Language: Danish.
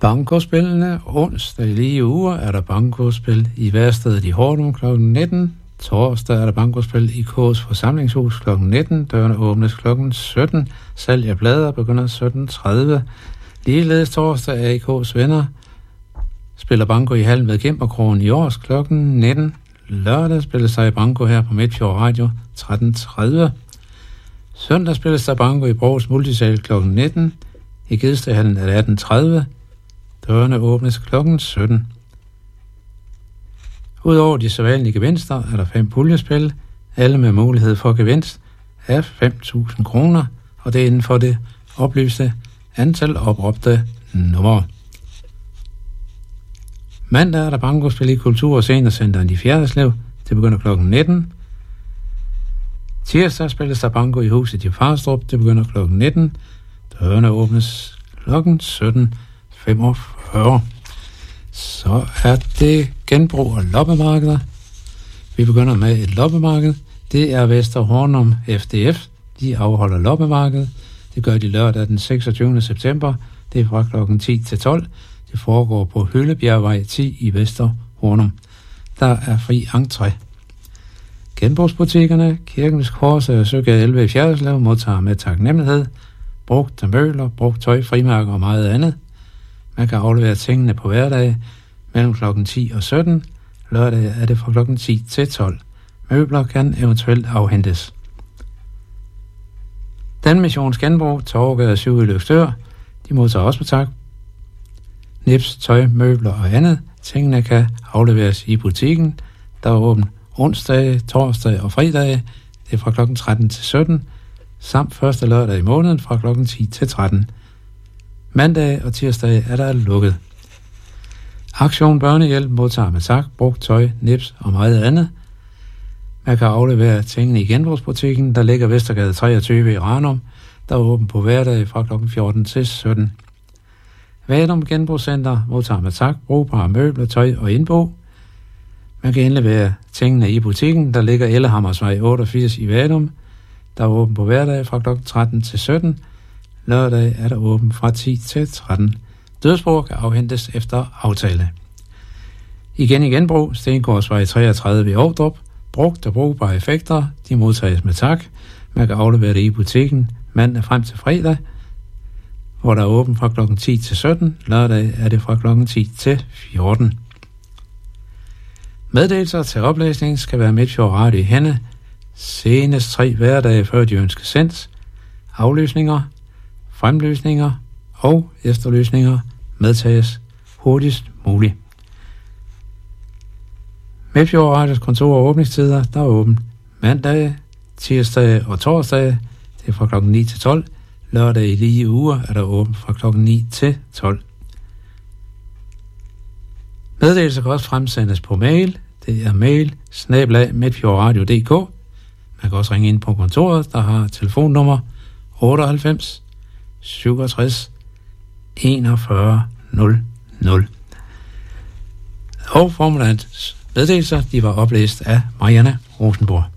Bankospillene onsdag i lige uger er der bankospil i værstedet i Hornum kl. 19. Torsdag er der bankospil i K's forsamlingshus kl. 19. Dørene åbnes kl. 17. Salg af blader begynder 17.30. Ligeledes torsdag er K's venner spiller banko i hallen ved Kæmperkrogen i Års kl. 19. Lørdag spilles der i banko her på Midtfjord Radio 13.30. Søndag spilles der banko i Brogs Multisal kl. 19. I Gedstedhallen er det 18.30. Dørene åbnes kl. 17. Udover de sædvanlige gevinster er der 5 puljespil, alle med mulighed for gevinst af 5.000 kroner, og det er inden for det oplyste antal opråbte numre. Mandag er der bankospil i Kultur- og Seniorcenteren i Fjerderslev. Det begynder kl. 19. Tirsdag spilles der banko i huset i Farstrup. Det begynder kl. 19. Dørene åbnes kl. 17.45. Så er det genbrug og loppemarkeder. Vi begynder med et loppemarked. Det er Vester Hornum FDF. De afholder loppemarked. Det gør de lørdag den 26. september. Det er fra kl. 10 til 12. Det foregår på Høllebjergvej 10 i Vester Hornum. Der er fri entré. Genbrugsbutikkerne, Kirkens Kors og Søgade 11 i Fjerderslev modtager med taknemmelighed brugte møbler, brugt tøj, frimærker og meget andet. Man kan aflevere tingene på hverdag mellem kl. 10 og 17. Lørdag er det fra kl. 10 til 12. Møbler kan eventuelt afhentes. Den Missions Genbrug, Torvegade 7 i Løgstør, de modtager også med tak. Nips, tøj, møbler og andet. Tingene kan afleveres i butikken. Der er åbent onsdag, torsdag og fredag. Det er fra kl. 13 til 17. Samt første lørdag i måneden fra kl. 10 til 13. Mandag og tirsdag er der lukket. Aktion Børnehjælp modtager med tak, brugt tøj, nips og meget andet. Man kan aflevere tingene i genbrugsbutikken, der ligger Vestergade 23 i Ranum. Der er åbent på hverdag fra kl. 14 til 17. Vadum Genbrugscenter modtager med tak, brugbare møbler, tøj og indbo. Man kan indlevere tingene i butikken, der ligger Ellehammersvej 88 i Vadum. Der er åbent på hverdag fra kl. 13 til 17. Lørdag er der åbent fra 10 til 13. Dødsbord kan afhentes efter aftale. Igen i genbrug, Stengårdsvej 33 i Ovdrup. Brugt og brugbare effekter, de modtages med tak. Man kan aflevere det i butikken mandag frem til fredag, hvor der er åbent fra kl. 10 til 17. Lørdag er det fra kl. 10 til 14. Meddelelser til oplæsning skal være Midtfjord Radio i hænde. Senest 3 hverdage før de ønskes sendt. Aflysninger, fremlysninger og efterlysninger medtages hurtigst muligt. Midtfjord Radios kontor og åbningstider, der er åbent mandag, tirsdag og torsdag. Det er fra kl. 9 til 12. Lørdag i lige uger er der åbent fra kl. 9 til 12. Meddelelser kan også fremsendes på mail. Det er mail@midtfjordradio.dk. Man kan også ringe ind på kontoret, der har telefonnummer 98 67 41 00. Og formiddagens meddelelser, de var oplæst af Marianne Rosenborg.